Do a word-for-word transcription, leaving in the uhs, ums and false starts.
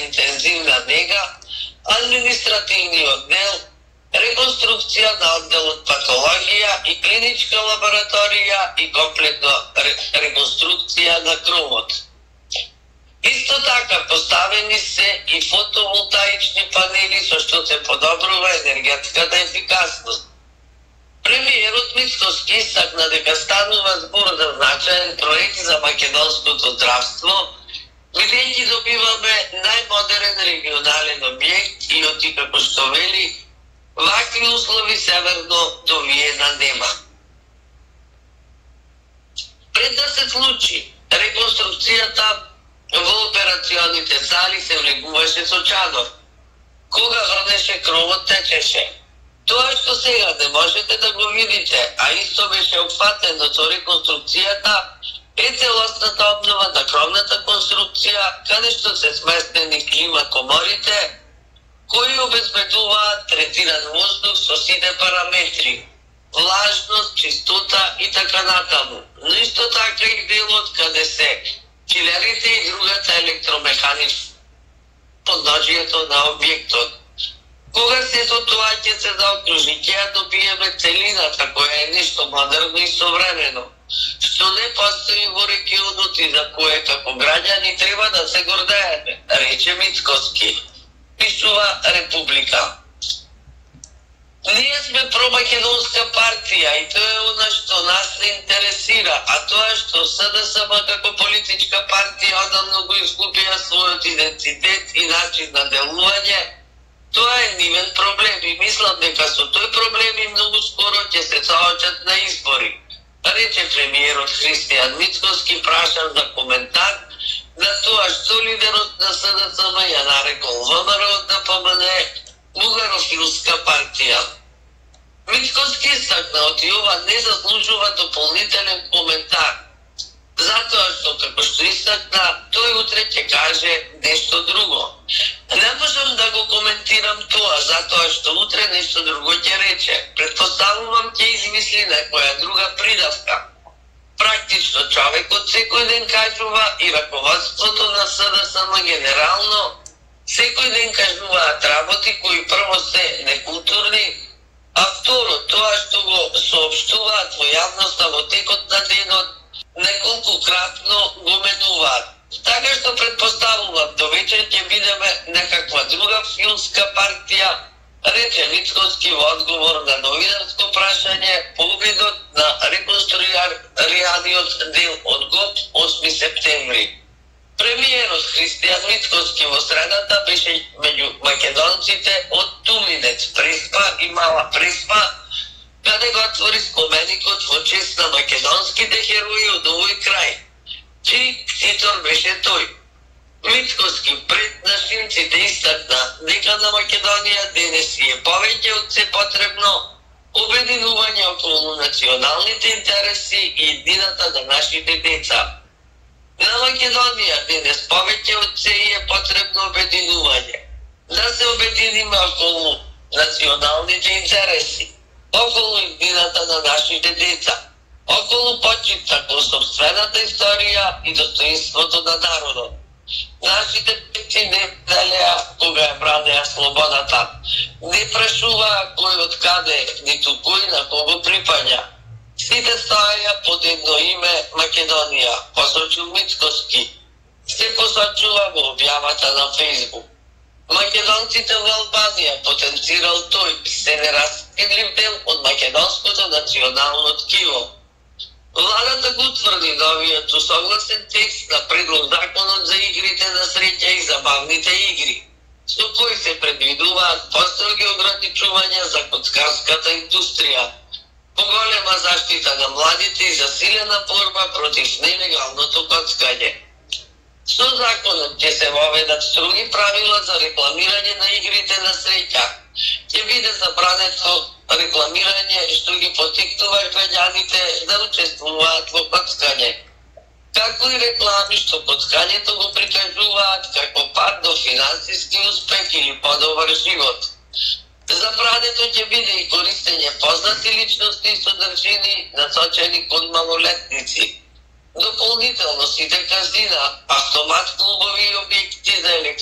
интензивна нега, административниот дел, реконструкција на одделот патологија и клиничка лабораторија и комплетно реконструкција на кровот. Исто така поставени се и фотоволтаични панели со што се подобрува енергетската ефикасност. Премиерот Мицкоски истакна дека станува збор за значаен проект за македонското здравство, бидејќи добиваме најмодерен регионален објект и оти како што вели, вакви услови северно до Виена нема. Пред да се случи реконструкцијата во операционите зали се влегуваше со чадор. Кога врнеше кровот течеше. Тоа што сега не можете да го видите, а исто беше опфатено со реконструкцијата, е целосната обнова на кровната конструкција, каде што се сместени клима коморите, кои обезбедуваат третиран воздух со сите параметри, влажност, чистота и така натаму. Но исто така и делот каде се чилерите и другата електромеханична подножието на објектот. Кога сето тоа ќе се заокружи, ќе ја добиеме целината, која е нешто модерно и современо, што не постои во регионот и за кое како граѓани треба да се гордееме, рече Мицкоски. Пишува Република. Ние сме промакедонска партија и тоа е она што нас не интересира, а тоа што СДСМ како политичка партија одамно го изгубија својот идентитет и начин на делување. Тоа е нивен проблем и мислам дека со тој проблем и многу скоро ќе се соочат на избори, рече премиерот Христијан Мицкоски, прашан за коментар на тоа што лидерот на СДСМ ја нарекол ВМРО да помане бугарофилска партија. Мицкоски истакна оти ова не заслужува дополнителен коментар, затоа што како што истакна, тој утре ќе каже нешто друго. Не можам да го коментирам тоа, затоа што утре нешто друго ќе рече. Предпоставувам ќе измисли некоја друга придавка. Практично човекот секој ден кажува и раководството на СДСМ генерално секој ден кажуваат работи кои прво се некултурни, а второ тоа што го соопштуваат во јавноста во текот на денот неколку кратно го менуваат. Така што предпоставувам до вечер ќе видиме некаква друга филмска партија, рече Мицкоски во одговор на новинарско прашање по обидот на реконструираниот дел од ГОП осми септември. Премиерот Христијан Мицкоски во средата беше меѓу македонците од Туминец, Преспа и Мала Преспа, каде го отвори споменикот во чест на македонските херои од овој крај, чиј ктитор беше тој. Мицкоски пред нашинците истакна дека на Македонија денес е повеќе од се потребно обединување околу националните интереси и едината на нашите деца. На Македонија денес повеќе од се е потребно обединување. Да се обединиме околу националните интереси, околу едината на нашите деца, околу почита кон собствената историја и достоинството на народот. Нашите предци не делеа кога ја бранеа слободата, не прашуваа кој од каде, ниту кој на кого припаѓа. Сите стоеја под едно име Македонија, посочил Мицкоски. Се посочува во објавата на Фејсбук. Македонците во Албанија, потенцирал тој, се нераскидлив дел од македонското национално ткиво. Владата го утврди новиот усогласен текст на предлог законот за игрите на среќа и забавните игри, со кои се предвидуваат построги ограничувања за коцкарската индустрија, поголема заштита на младите и засилена борба против нелегалното коцкање. Со законот ќе се воведат строги правила за рекламирање на игрите на среќа. Ќе биде забрането рекламирање што ги поттикнува граѓаните да учествуваат во коцкање, како и реклами што коцкањето го прикажуваат како пат до финансиски успех или подобар живот. Забрането ќе биде и користење познати личности и содржини насочени кон малолетници. Дополнително сите казина, автомат клубови и објекти за електронски